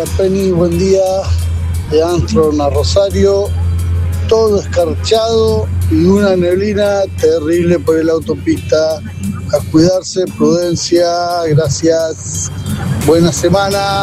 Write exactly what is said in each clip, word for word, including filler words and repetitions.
Penny, buen día. De Armstrong a Rosario, todo escarchado y una neblina terrible por la autopista. A cuidarse, prudencia, gracias. Buena semana.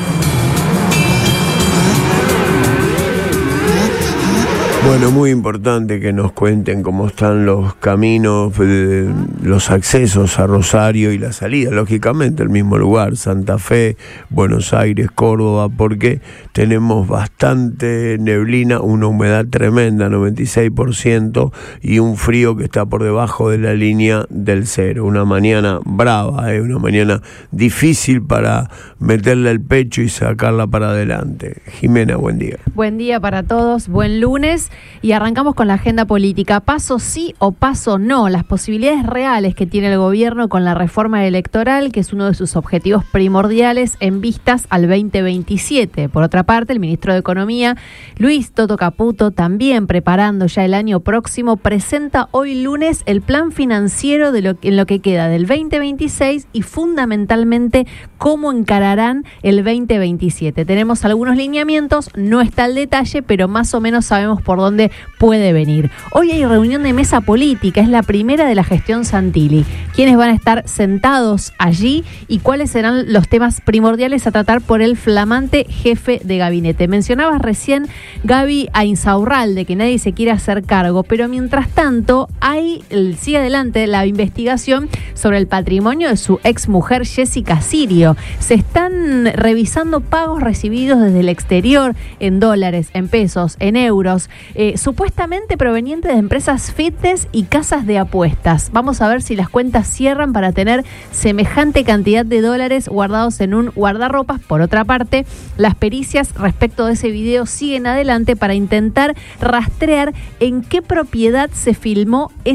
Bueno, muy importante que nos cuenten cómo están los caminos, eh, los accesos a Rosario y la salida, lógicamente, el mismo lugar, Santa Fe, Buenos Aires, Córdoba, porque tenemos bastante neblina, una humedad tremenda, noventa y seis por ciento, y un frío que está por debajo de la línea del cero. Una mañana brava, eh, una mañana difícil para meterle el pecho y sacarla para adelante. Jimena, buen día. Buen día para todos, buen lunes. Y arrancamos con la agenda política. Paso sí o paso no. Las posibilidades reales que tiene el gobierno con la reforma electoral, que es uno de sus objetivos primordiales en vistas al veinte veintisiete. Por otra parte, el ministro de Economía, Luis Toto Caputo, también preparando ya el año próximo, presenta hoy lunes el plan financiero de lo, en lo que queda del veinte veintiséis y fundamentalmente cómo encararán el veinte veintisiete. Tenemos algunos lineamientos, no está el detalle, pero más o menos sabemos por dónde puede venir. Hoy hay reunión de mesa política, es la primera de la gestión Santilli. ¿Quiénes van a estar sentados allí y cuáles serán los temas primordiales a tratar por el flamante jefe de gabinete? Mencionabas recién, Gaby, a Insaurralde, que nadie se quiere hacer cargo, pero mientras tanto hay, sigue adelante la investigación sobre el patrimonio de su exmujer Jessica Sirio. Se están revisando pagos recibidos desde el exterior en dólares, en pesos, en euros, Eh, supuestamente proveniente de empresas fitness y casas de apuestas. Vamos a ver si las cuentas cierran para tener semejante cantidad de dólares guardados en un guardarropas. Por otra parte, las pericias respecto de ese video siguen adelante para intentar rastrear en qué propiedad se filmó ese